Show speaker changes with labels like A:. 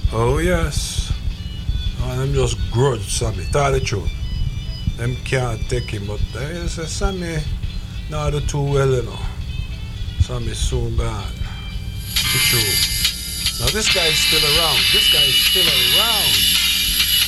A: Oh yes. And them just grudge Sammy. Tell the truth. Them can't take him, but they say Sammy not do too well, you know. Sammy soon gone. The truth. Now this guy is still around. This guy is still around.